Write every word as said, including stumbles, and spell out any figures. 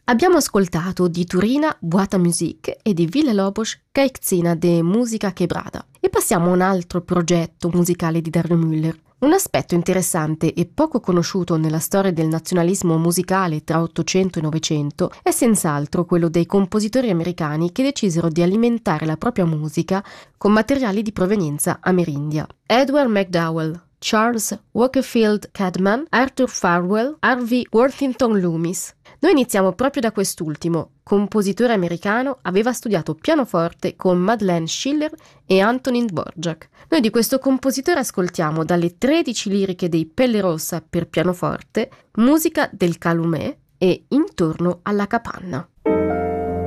Abbiamo ascoltato di Turina Boîte à Musique e di Villa-Lobos Caixina de Música Quebrada. E passiamo a un altro progetto musicale di Dario Müller. Un aspetto interessante e poco conosciuto nella storia del nazionalismo musicale tra Ottocento e Novecento è senz'altro quello dei compositori americani che decisero di alimentare la propria musica con materiali di provenienza amerindia. Edward McDowell, Charles Wakefield Cadman, Arthur Farwell, Harvey Worthington Loomis. Noi iniziamo proprio da quest'ultimo. Compositore americano, aveva studiato pianoforte con Madeleine Schiller e Antonin Dvorak. Noi di questo compositore ascoltiamo dalle tredici liriche dei Pelle Rossa per pianoforte, musica del Calumet e Intorno alla capanna.